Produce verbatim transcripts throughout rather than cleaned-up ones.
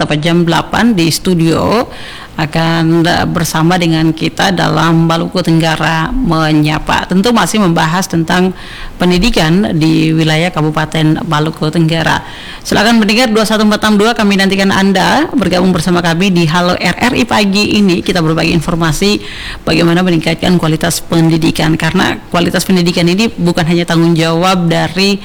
tepat jam delapan di studio akan bersama dengan kita dalam Maluku Tenggara Menyapa. Tentu masih membahas tentang pendidikan di wilayah Kabupaten Maluku Tenggara. Silakan mendengar dua satu empat enam dua, kami nantikan Anda bergabung bersama kami di Halo R R I pagi ini. Kita berbagi informasi bagaimana meningkatkan kualitas pendidikan, karena kualitas pendidikan ini bukan hanya tanggung jawab dari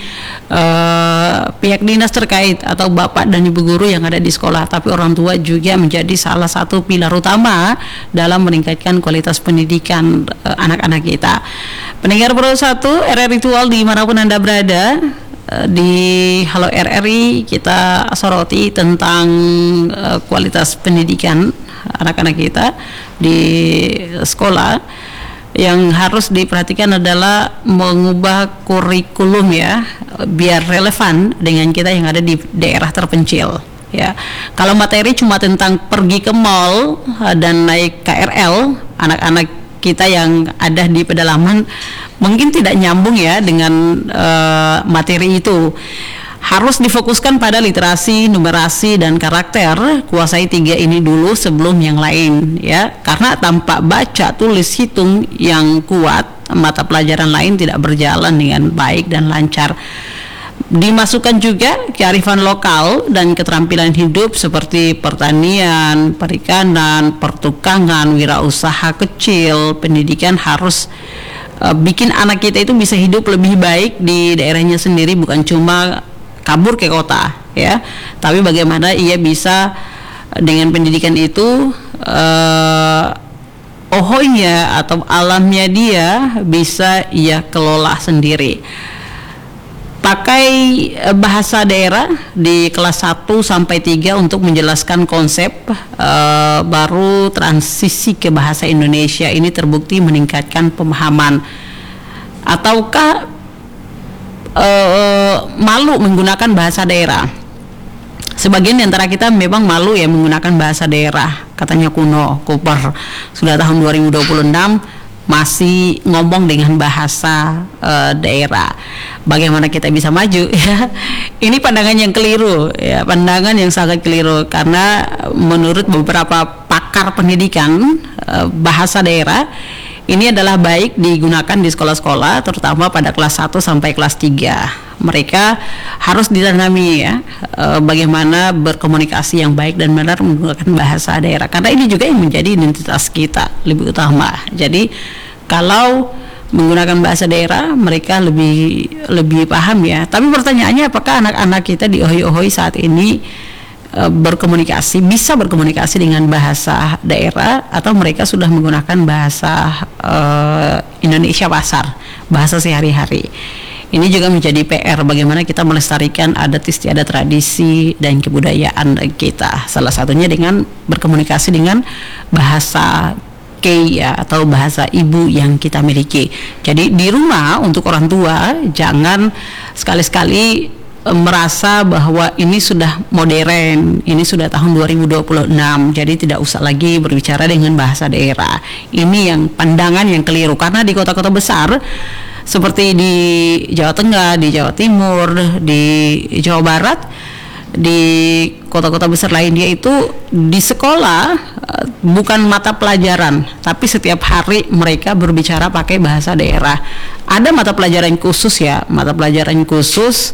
uh, pihak dinas terkait atau bapak dan ibu guru yang ada di sekolah, tapi orang tua juga menjadi salah satu pilar utama dalam meningkatkan kualitas pendidikan uh, anak-anak kita. Pendengar Pro satu R R I Tual dimanapun Anda berada, uh, di Halo R R I kita soroti tentang uh, kualitas pendidikan anak-anak kita di sekolah. Yang harus diperhatikan adalah mengubah kurikulum ya, biar relevan dengan kita yang ada di daerah terpencil ya. Kalau materi cuma tentang pergi ke mall dan naik K R L, anak-anak kita yang ada di pedalaman mungkin tidak nyambung ya dengan uh, materi itu. Harus difokuskan pada literasi, numerasi, dan karakter. Kuasai tiga ini dulu sebelum yang lain ya, karena tanpa baca, tulis, hitung yang kuat, mata pelajaran lain tidak berjalan dengan baik dan lancar. Dimasukkan juga kearifan lokal dan keterampilan hidup seperti pertanian, perikanan, pertukangan, wirausaha kecil. Pendidikan harus uh, bikin anak kita itu bisa hidup lebih baik di daerahnya sendiri, bukan cuma kabur ke kota ya, tapi bagaimana ia bisa dengan pendidikan itu uh, ohonya atau alamnya dia bisa ia kelola sendiri. Pakai bahasa daerah di kelas satu sampai tiga untuk menjelaskan konsep, uh, baru transisi ke bahasa Indonesia ini terbukti meningkatkan pemahaman. Ataukah Uh, malu menggunakan bahasa daerah? Sebagian di antara kita memang malu ya menggunakan bahasa daerah, katanya kuno, kuper. Sudah tahun dua ribu dua puluh enam masih ngomong dengan bahasa uh, daerah. Bagaimana kita bisa maju ya? Ini pandangan yang keliru ya, pandangan yang sangat keliru, karena menurut beberapa pakar pendidikan, uh, bahasa daerah ini adalah baik digunakan di sekolah-sekolah, terutama pada kelas satu sampai kelas tiga. Mereka harus ditanami ya, e, bagaimana berkomunikasi yang baik dan benar menggunakan bahasa daerah, karena ini juga yang menjadi identitas kita lebih utama. Jadi kalau menggunakan bahasa daerah, mereka lebih lebih paham ya. Tapi pertanyaannya, apakah anak-anak kita di ohoi-ohoi saat ini berkomunikasi, bisa berkomunikasi dengan bahasa daerah, atau mereka sudah menggunakan bahasa uh, Indonesia pasar, bahasa sehari-hari? Ini juga menjadi P R, bagaimana kita melestarikan adat istiadat, tradisi, dan kebudayaan kita. Salah satunya dengan berkomunikasi dengan bahasa K ya, atau bahasa ibu yang kita miliki. Jadi di rumah untuk orang tua jangan sekali-sekali merasa bahwa ini sudah modern, ini sudah tahun dua ribu dua puluh enam, jadi tidak usah lagi berbicara dengan bahasa daerah. Ini yang pandangan yang keliru, karena di kota-kota besar seperti di Jawa Tengah, di Jawa Timur, di Jawa Barat, di kota-kota besar lainnya itu di sekolah bukan mata pelajaran, tapi setiap hari mereka berbicara pakai bahasa daerah. Ada mata pelajaran khusus ya, mata pelajaran khusus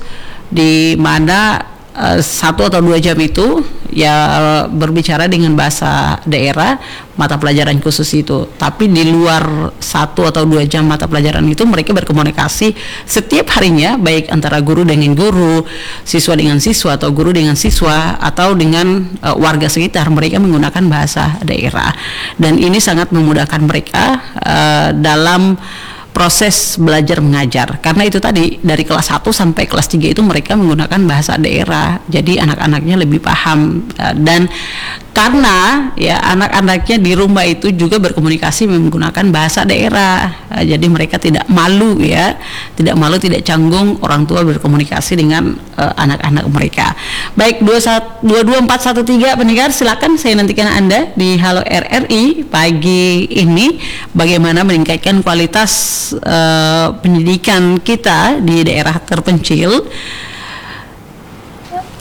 di mana uh, satu atau dua jam itu ya berbicara dengan bahasa daerah, mata pelajaran khusus itu. Tapi di luar satu atau dua jam mata pelajaran itu, mereka berkomunikasi setiap harinya, baik antara guru dengan guru, siswa dengan siswa, atau guru dengan siswa, atau dengan uh, warga sekitar. Mereka menggunakan bahasa daerah, dan ini sangat memudahkan mereka uh, dalam proses belajar mengajar, karena itu tadi dari kelas satu sampai kelas tiga itu mereka menggunakan bahasa daerah. Jadi anak-anaknya lebih paham, dan karena ya anak-anaknya di rumah itu juga berkomunikasi menggunakan bahasa daerah, jadi mereka tidak malu ya, tidak malu, tidak canggung orang tua berkomunikasi dengan uh, anak-anak mereka. Baik, dua dua empat satu tiga pendengar, silakan, saya nantikan Anda di Halo R R I pagi ini, bagaimana meningkatkan kualitas Uh, pendidikan kita di daerah terpencil.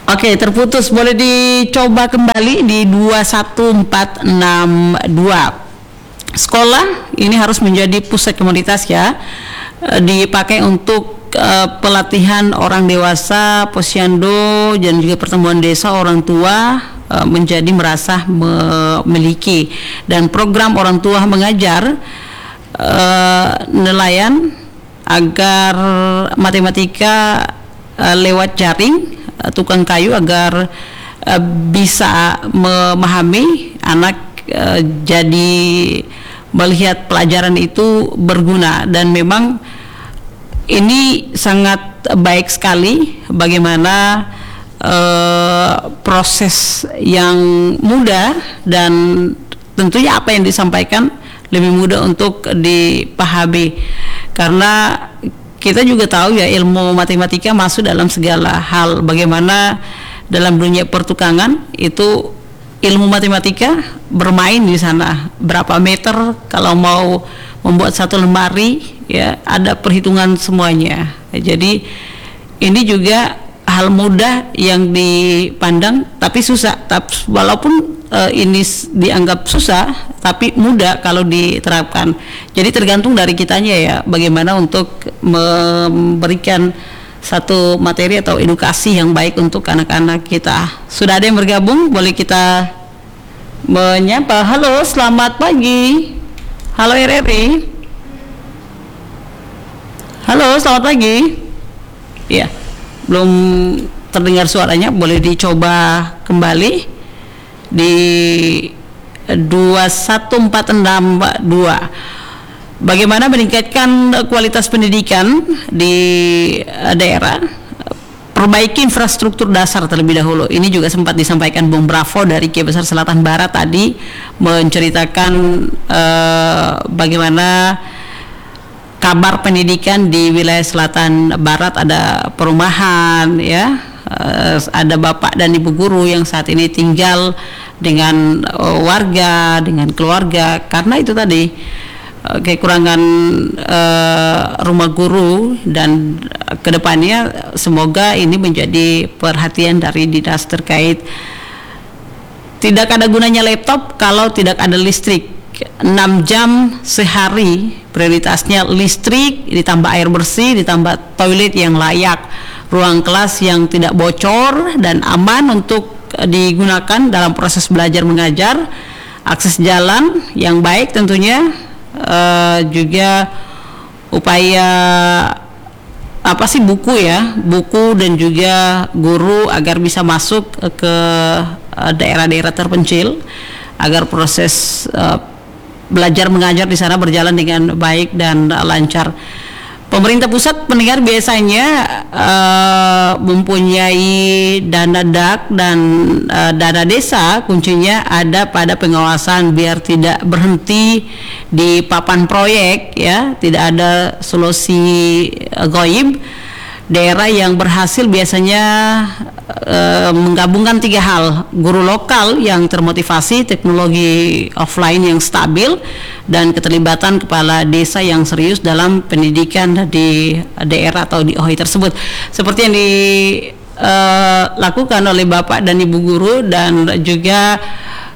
Oke, terputus. Boleh dicoba kembali di dua satu empat enam dua. Sekolah ini harus menjadi pusat komunitas ya, e, dipakai untuk e, pelatihan orang dewasa, posyandu, dan juga pertemuan desa orang tua e, menjadi merasa memiliki, dan program orang tua mengajar e, nelayan agar matematika e, lewat jaring, e, tukang kayu agar e, bisa memahami anak e, jadi melihat pelajaran itu berguna. Dan memang ini sangat baik sekali bagaimana uh, proses yang mudah, dan tentunya apa yang disampaikan lebih mudah untuk dipahami, karena kita juga tahu ya, ilmu matematika masuk dalam segala hal. Bagaimana dalam dunia pertukangan itu ilmu matematika bermain di sana, berapa meter kalau mau membuat satu lemari ya, ada perhitungan semuanya. Jadi ini juga hal mudah yang dipandang tapi susah, tapi walaupun uh, ini dianggap susah tapi mudah kalau diterapkan. Jadi tergantung dari kitanya ya, bagaimana untuk memberikan satu materi atau edukasi yang baik untuk anak-anak kita. Sudah ada yang bergabung, boleh kita menyapa. Halo, selamat pagi. Halo R R I. Halo, selamat pagi. Ya, belum terdengar suaranya, boleh dicoba kembali di dua satu empat enam dua. Bagaimana meningkatkan kualitas pendidikan di daerah? Perbaiki infrastruktur dasar terlebih dahulu. Ini juga sempat disampaikan Bung Bravo dari Kiai Besar Selatan Barat tadi, menceritakan eh, bagaimana kabar pendidikan di wilayah Selatan Barat. Ada perumahan ya, eh, ada bapak dan ibu guru yang saat ini tinggal dengan eh, warga, dengan keluarga, karena itu tadi kekurangan uh, rumah guru. Dan uh, kedepannya semoga ini menjadi perhatian dari dinas terkait. Tidak ada gunanya laptop kalau tidak ada listrik. Enam jam sehari prioritasnya listrik, ditambah air bersih, ditambah toilet yang layak, ruang kelas yang tidak bocor dan aman untuk uh, digunakan dalam proses belajar mengajar, akses jalan yang baik tentunya. Uh, juga upaya apa sih buku ya, buku dan juga guru agar bisa masuk ke uh, daerah-daerah terpencil, agar proses uh, belajar mengajar di sana berjalan dengan baik dan uh, lancar. Pemerintah pusat pendengar biasanya uh, mempunyai dana D A K dan uh, dana desa, kuncinya ada pada pengawasan biar tidak berhenti di papan proyek ya, tidak ada solusi uh, goib. Daerah yang berhasil biasanya uh, menggabungkan tiga hal: guru lokal yang termotivasi, teknologi offline yang stabil, dan keterlibatan kepala desa yang serius dalam pendidikan di daerah atau di O H I tersebut. Seperti yang dilakukan uh, oleh Bapak dan Ibu guru dan juga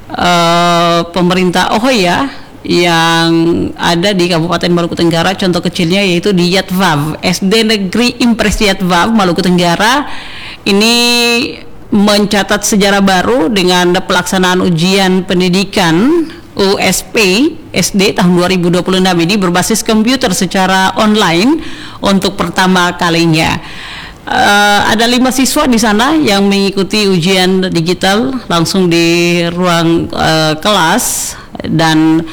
uh, pemerintah O H I ya, yang ada di Kabupaten Maluku Tenggara. Contoh kecilnya yaitu di Yatvav, S D Negeri Impres Yatvav, Maluku Tenggara. Ini mencatat sejarah baru dengan pelaksanaan ujian pendidikan U S P S D tahun dua ribu dua puluh enam ini berbasis komputer secara online untuk pertama kalinya. Uh, ada lima siswa di sana yang mengikuti ujian digital langsung di ruang uh, kelas, dan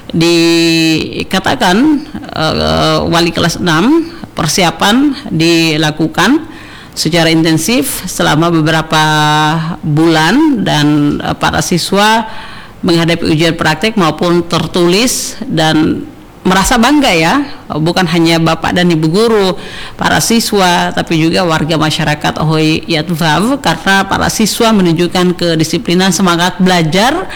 dikatakan uh, wali kelas enam persiapan dilakukan secara intensif selama beberapa bulan, dan uh, para siswa menghadapi ujian praktek maupun tertulis dan merasa bangga ya, bukan hanya bapak dan ibu guru, para siswa, tapi juga warga masyarakat O H I Yatvav, karena para siswa menunjukkan kedisiplinan, semangat belajar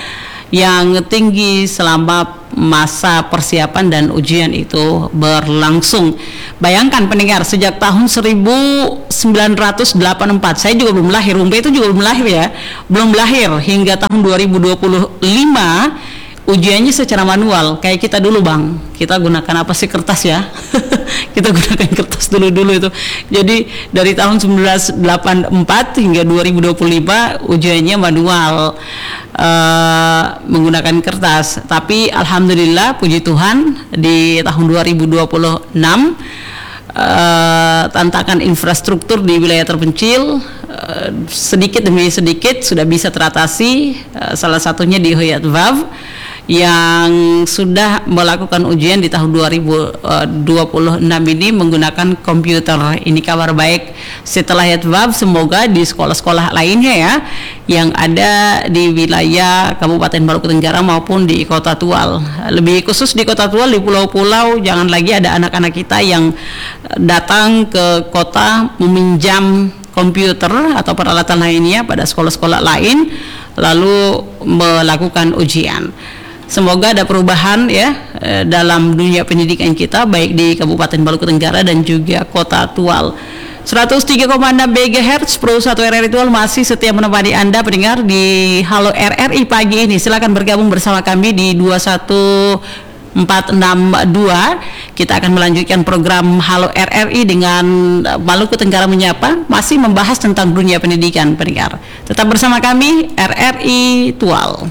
yang tinggi selama masa persiapan dan ujian itu berlangsung. Bayangkan pendengar, sejak tahun seribu sembilan ratus delapan puluh empat, saya juga belum lahir, Umbe itu juga belum lahir ya, belum lahir hingga tahun dua ribu dua puluh lima ujiannya secara manual kayak kita dulu Bang. Kita gunakan apa sih, kertas ya. Kita gunakan kertas dulu-dulu itu. Jadi dari tahun seribu sembilan ratus delapan puluh empat hingga dua ribu dua puluh lima ujiannya manual, uh, menggunakan kertas. Tapi alhamdulillah puji Tuhan di tahun dua ribu dua puluh enam uh, tantangan infrastruktur di wilayah terpencil uh, sedikit demi sedikit sudah bisa teratasi, uh, salah satunya di Hoyat Vav yang sudah melakukan ujian di tahun dua ribu dua puluh enam ini menggunakan komputer. Ini kabar baik setelah Yatvav, semoga di sekolah-sekolah lainnya ya yang ada di wilayah Kabupaten Maluku Tenggara maupun di Kota Tual. Lebih khusus di Kota Tual, di pulau-pulau, jangan lagi ada anak-anak kita yang datang ke kota meminjam komputer atau peralatan lainnya pada sekolah-sekolah lain lalu melakukan ujian. Semoga ada perubahan ya dalam dunia pendidikan kita, baik di Kabupaten Maluku Tenggara dan juga Kota Tual. seratus tiga koma enam megahertz Pro satu R R I Tual masih setia menemani Anda pendengar di Halo R R I pagi ini. Silakan bergabung bersama kami di dua satu empat enam dua. Kita akan melanjutkan program Halo R R I dengan Maluku Tenggara Menyapa, masih membahas tentang dunia pendidikan pendengar. Tetap bersama kami R R I Tual.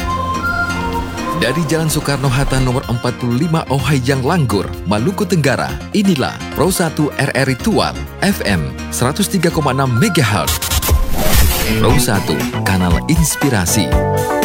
Dari Jalan Soekarno-Hatta nomor empat puluh lima Ohayang Langgur, Maluku Tenggara, inilah Pro satu R R I Tual, F M seratus tiga koma enam megahertz. Pro satu, kanal inspirasi.